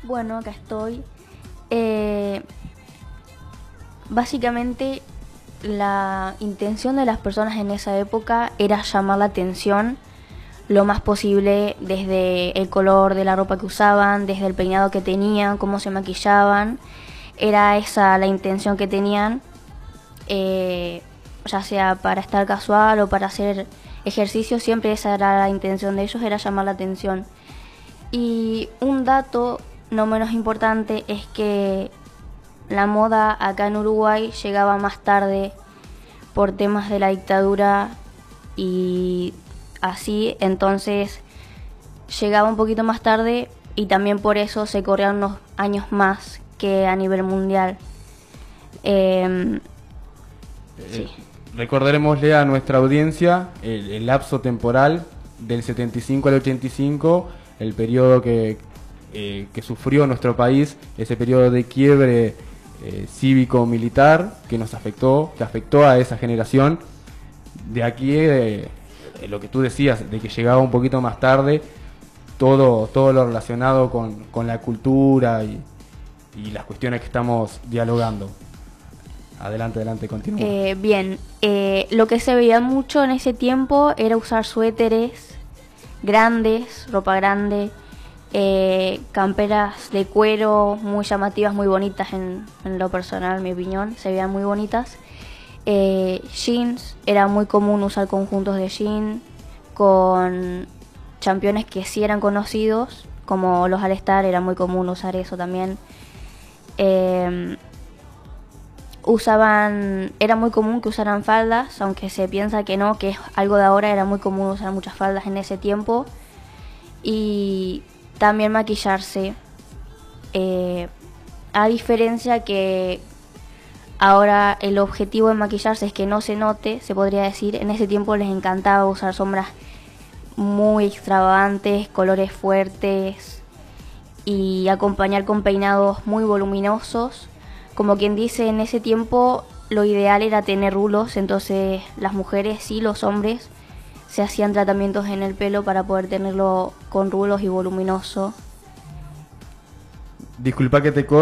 Bueno, acá estoy. Eh, Básicamente, la intención de las personas en esa época era llamar la atención lo más posible, desde el color de la ropa que usaban, desde el peinado que tenían, cómo se maquillaban. Era esa la intención que tenían, ya sea para estar casual o para hacer ejercicio, siempre esa era la intención de ellos, era llamar la atención. Y un dato no menos importante es que la moda acá en Uruguay llegaba más tarde por temas de la dictadura y así, entonces llegaba un poquito más tarde y también por eso se corrían unos años más que a nivel mundial. Sí. Recordaremosle a nuestra audiencia el lapso temporal del 75 al 85, el periodo que sufrió nuestro país, ese periodo de quiebre cívico-militar que nos afectó, que afectó a esa generación. De aquí, lo que tú decías, de que llegaba un poquito más tarde, todo lo relacionado con la cultura y las cuestiones que estamos dialogando. Adelante, continúa. Bien, lo que se veía mucho en ese tiempo era usar suéteres grandes, ropa grande, camperas de cuero muy llamativas, muy bonitas en lo personal, en mi opinión, se veían muy bonitas. Jeans, era muy común usar conjuntos de jeans con championes que sí eran conocidos, como los All-Star, era muy común usar eso también. Era muy común que usaran faldas, aunque se piensa que no, que es algo de ahora, era muy común usar muchas faldas en ese tiempo. Y también maquillarse, a diferencia que ahora el objetivo de maquillarse es que no se note, se podría decir. En ese tiempo les encantaba usar sombras muy extravagantes, colores fuertes y acompañar con peinados muy voluminosos. Como quien dice, en ese tiempo lo ideal era tener rulos, entonces las mujeres y los hombres se hacían tratamientos en el pelo para poder tenerlo con rulos y voluminoso. Disculpa que te corte.